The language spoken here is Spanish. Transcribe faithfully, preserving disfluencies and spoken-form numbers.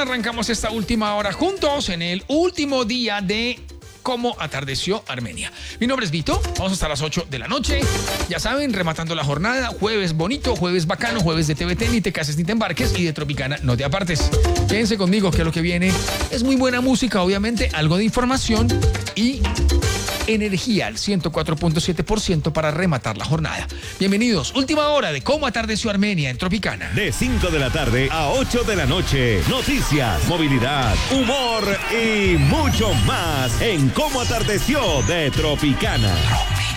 arrancamos esta última hora juntos en el último día de Cómo atardeció Armenia. Mi nombre es Vito, vamos hasta las ocho de la noche. Ya saben, rematando la jornada, jueves bonito, jueves bacano, jueves de T V T, ni te cases ni te embarques, y de Tropicana no te apartes. Quédense conmigo que lo que viene es muy buena música, obviamente, algo de información y energía al ciento cuatro punto siete por ciento para rematar la jornada. Bienvenidos, última hora de Cómo atardeció Armenia en Tropicana. De cinco de la tarde a ocho de la noche. Noticias, movilidad, humor y mucho más en Cómo atardeció de Tropicana. Tropicana.